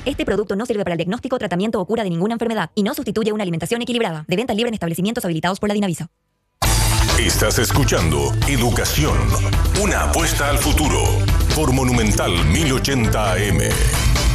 Este producto no sirve para el diagnóstico, tratamiento o cura de ninguna enfermedad y no sustituye una alimentación equilibrada. De venta libre en establecimientos habilitados por la Dinavisa. Estás escuchando Educación, una apuesta al futuro, por Monumental 1080 AM.